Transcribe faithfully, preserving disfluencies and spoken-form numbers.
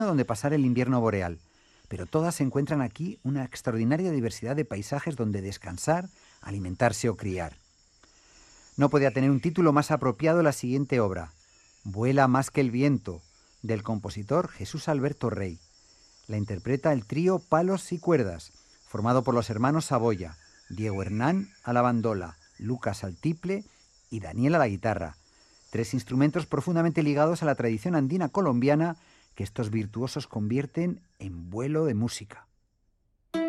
donde pasar el invierno boreal, pero todas encuentran aquí una extraordinaria diversidad de paisajes donde descansar, alimentarse o criar. No podía tener un título más apropiado la siguiente obra, Vuela más que el viento, del compositor Jesús Alberto Rey. La interpreta el trío Palos y Cuerdas, formado por los hermanos Saboya, Diego Hernán a la bandola, Lucas al tiple y Daniel a la guitarra. Tres instrumentos profundamente ligados a la tradición andina colombiana que estos virtuosos convierten en vuelo de música.